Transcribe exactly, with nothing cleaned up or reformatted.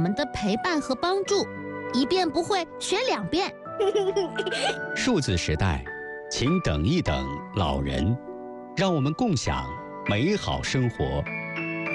们的陪伴和帮助，一遍不会学两遍。 数字时代，请等一等老人，让我们共享美好生活。